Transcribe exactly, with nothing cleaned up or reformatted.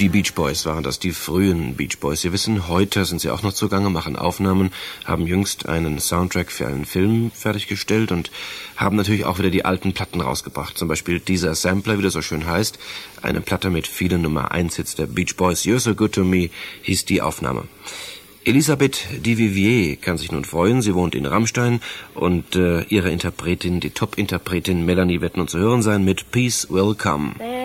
Die Beach Boys waren das, die frühen Beach Boys. Sie wissen, heute sind sie auch noch zugange, machen Aufnahmen, haben jüngst einen Soundtrack für einen Film fertiggestellt und haben natürlich auch wieder die alten Platten rausgebracht. Zum Beispiel dieser Sampler, wie das so schön heißt, eine Platte mit vielen Nummer eins Hits der Beach Boys. You're So Good To Me hieß die Aufnahme. Elisabeth Duvivier kann sich nun freuen. Sie wohnt in Rammstein und äh, ihre Interpretin, die Top-Interpretin Melanie wird nun zu hören sein mit Peace Will Come.